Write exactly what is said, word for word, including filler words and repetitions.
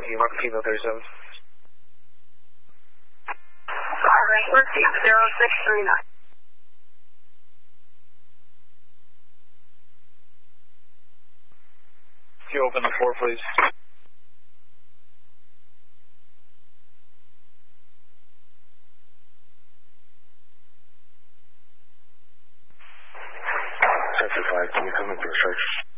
you, Mark Kilo thirty-seven. Wrangler zero six three nine. Can you open the floor, please? Sector five, can you come in for a search?